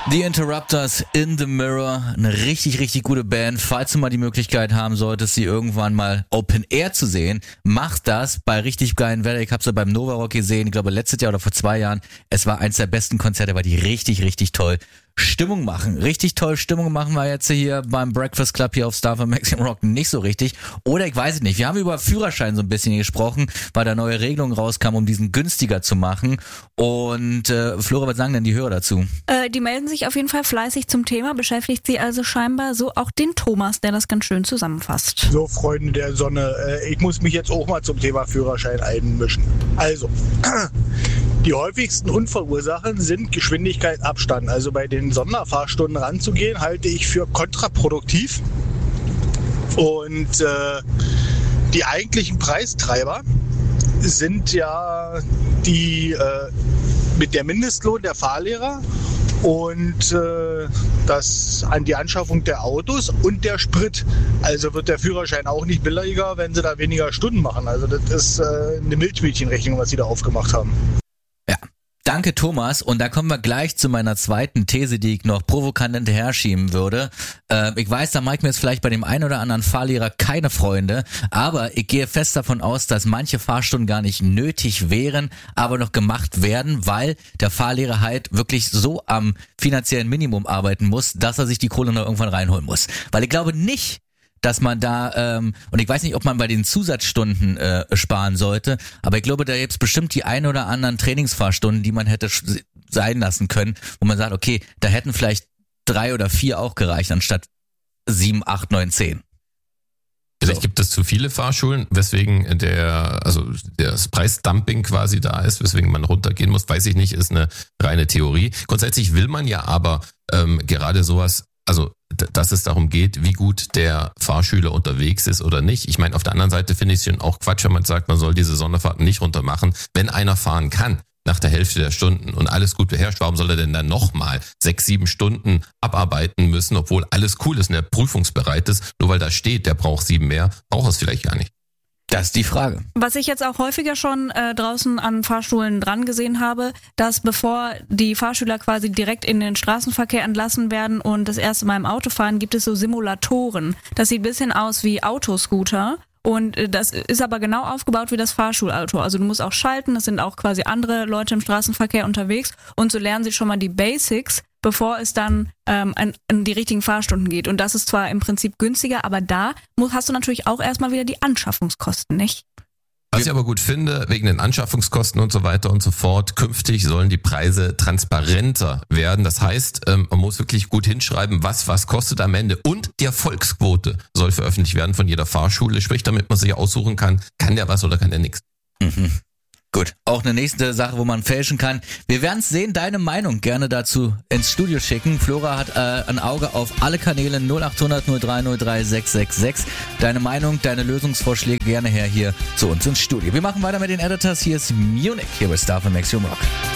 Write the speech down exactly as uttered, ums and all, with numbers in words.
The Interrupters in the Mirror, eine richtig, richtig gute Band. Falls du mal die Möglichkeit haben solltest, sie irgendwann mal Open Air zu sehen, mach das bei richtig geilen Wetter. Ich habe sie beim Nova Rock gesehen, ich glaube letztes Jahr oder vor zwei Jahren. Es war eins der besten Konzerte, weil die richtig, richtig toll Stimmung machen. Richtig toll Stimmung machen wir jetzt hier beim Breakfast Club hier auf Star F M Maximum Rock nicht so richtig. Oder ich weiß es nicht. Wir haben über Führerschein so ein bisschen gesprochen, weil da neue Regelungen rauskamen, um diesen günstiger zu machen. Und äh, Flora, was sagen denn die Hörer dazu? Äh, die melden sich auf jeden Fall fleißig zum Thema, beschäftigt sie also scheinbar, so auch den Thomas, der das ganz schön zusammenfasst. So, Freunde der Sonne, äh, ich muss mich jetzt auch mal zum Thema Führerschein einmischen. Also, die häufigsten Unfallursachen sind Geschwindigkeit, Abstand. Also bei den Sonderfahrstunden ranzugehen, halte ich für kontraproduktiv. Und äh, die eigentlichen Preistreiber sind ja die äh, mit der Mindestlohn der Fahrlehrer und äh, das an die Anschaffung der Autos und der Sprit. Also wird der Führerschein auch nicht billiger, wenn sie da weniger Stunden machen. Also das ist äh, eine Milchmädchenrechnung, was sie da aufgemacht haben. Ja. Danke, Thomas. Und da kommen wir gleich zu meiner zweiten These, die ich noch provokant hinterher schieben würde. Äh, ich weiß, da mache ich mir jetzt vielleicht bei dem einen oder anderen Fahrlehrer keine Freunde, aber ich gehe fest davon aus, dass manche Fahrstunden gar nicht nötig wären, aber noch gemacht werden, weil der Fahrlehrer halt wirklich so am finanziellen Minimum arbeiten muss, dass er sich die Kohle noch irgendwann reinholen muss. Weil ich glaube nicht, dass man da, ähm, und ich weiß nicht, ob man bei den Zusatzstunden äh, sparen sollte, aber ich glaube, da gibt's bestimmt die ein oder anderen Trainingsfahrstunden, die man hätte sch- sein lassen können, wo man sagt, okay, da hätten vielleicht drei oder vier auch gereicht, anstatt sieben, acht, neun, zehn. Vielleicht gibt es zu viele Fahrschulen, weswegen der, also das Preisdumping quasi da ist, weswegen man runtergehen muss, weiß ich nicht, ist eine reine Theorie. Grundsätzlich will man ja aber ähm, gerade sowas, also dass es darum geht, wie gut der Fahrschüler unterwegs ist oder nicht. Ich meine, auf der anderen Seite finde ich es schon auch Quatsch, wenn man sagt, man soll diese Sonderfahrten nicht runter machen. Wenn einer fahren kann nach der Hälfte der Stunden und alles gut beherrscht, warum soll er denn dann nochmal sechs, sieben Stunden abarbeiten müssen, obwohl alles cool ist und er prüfungsbereit ist? Nur weil da steht, der braucht sieben mehr, braucht er es vielleicht gar nicht. Das ist die Frage. Was ich jetzt auch häufiger schon äh, draußen an Fahrschulen dran gesehen habe, dass bevor die Fahrschüler quasi direkt in den Straßenverkehr entlassen werden und das erste Mal im Auto fahren, gibt es so Simulatoren. Das sieht ein bisschen aus wie Autoscooter. Und das ist aber genau aufgebaut wie das Fahrschulauto. Also du musst auch schalten, es sind auch quasi andere Leute im Straßenverkehr unterwegs und so lernen sie schon mal die Basics, bevor es dann ähm, an, an die richtigen Fahrstunden geht. Und das ist zwar im Prinzip günstiger, aber da musst, hast du natürlich auch erstmal wieder die Anschaffungskosten, nicht? Was ich aber gut finde, wegen den Anschaffungskosten und so weiter und so fort, künftig sollen die Preise transparenter werden. Das heißt, man muss wirklich gut hinschreiben, was was kostet am Ende. Und die Erfolgsquote soll veröffentlicht werden von jeder Fahrschule. Sprich, damit man sich aussuchen kann, kann der was oder kann der nichts. Mhm. Gut, auch eine nächste Sache, wo man fälschen kann. Wir werden es sehen, deine Meinung gerne dazu ins Studio schicken. Flora hat äh, ein Auge auf alle Kanäle null acht hundert null drei null drei sechs sechs sechs. Deine Meinung, deine Lösungsvorschläge gerne her hier zu uns ins Studio. Wir machen weiter mit den Editors. Hier ist Munich, hier bei Star F M Maximum Rock.